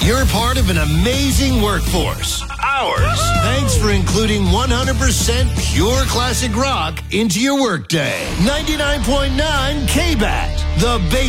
You're part of an amazing workforce. Ours. Thanks for including 100% pure classic rock into your workday. 99.9 KBAT, the